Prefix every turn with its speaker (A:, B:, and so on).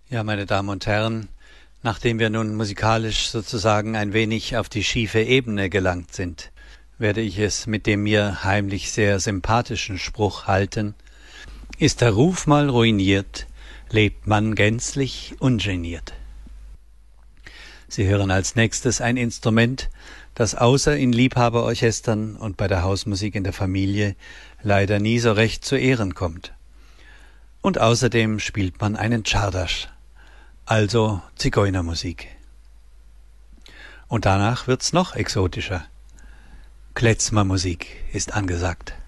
A: Ja, meine Damen und Herren, nachdem wir nun musikalisch sozusagen ein wenig auf die schiefe Ebene gelangt sind, werde ich es mit dem mir heimlich sehr sympathischen Spruch halten: Ist der Ruf mal ruiniert, lebt man gänzlich ungeniert. Sie hören als nächstes ein Instrument, das außer in Liebhaberorchestern und bei der Hausmusik in der Familie leider nie so recht zu Ehren kommt. Und außerdem spielt man einen Czardas, also Zigeunermusik. Und danach wird's noch exotischer. Klezmermusik ist angesagt.